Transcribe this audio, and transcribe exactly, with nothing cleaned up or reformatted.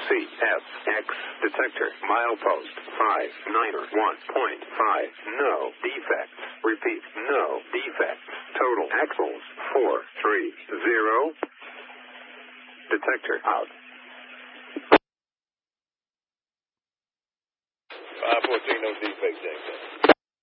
C S X detector milepost five niner one point five. No defects. Repeat, no defects. Total axles four three zero. Detector out. five fourteen, no defects, James.